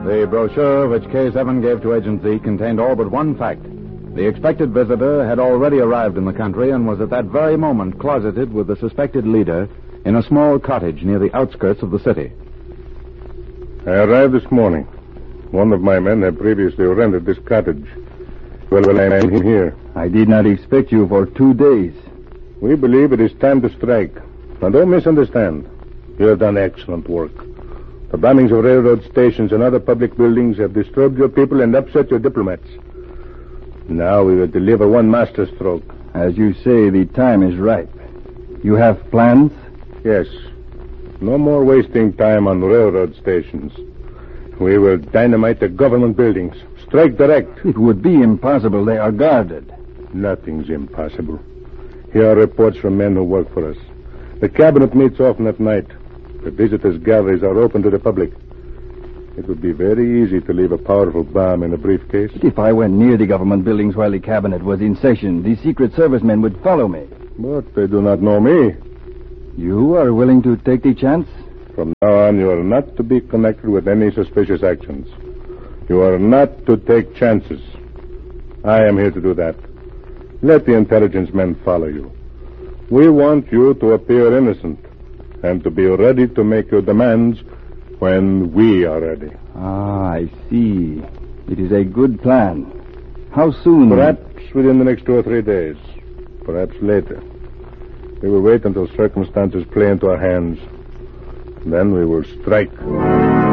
The brochure which K7 gave to Agent Z contained all but one fact. The expected visitor had already arrived in the country and was at that very moment closeted with the suspected leader in a small cottage near the outskirts of the city. I arrived this morning. One of my men had previously rented this cottage. Well, I am here. I did not expect you for 2 days. We believe it is time to strike. Now, don't misunderstand. You have done excellent work. The bombings of railroad stations and other public buildings have disturbed your people and upset your diplomats. Now we will deliver one masterstroke. As you say, the time is ripe. You have plans? Yes. No more wasting time on railroad stations. We will dynamite the government buildings. Strike direct. It would be impossible. They are guarded. Nothing's impossible. Here are reports from men who work for us. The cabinet meets often at night. The visitors' galleries are open to the public. It would be very easy to leave a powerful bomb in a briefcase. If I went near the government buildings while the cabinet was in session, the Secret Service men would follow me. But they do not know me. You are willing to take the chance? From now on, you are not to be connected with any suspicious actions. You are not to take chances. I am here to do that. Let the intelligence men follow you. We want you to appear innocent and to be ready to make your demands when we are ready. Ah, I see. It is a good plan. How soon? Perhaps within the next 2 or 3 days. Perhaps later. We will wait until circumstances play into our hands. Then we will strike.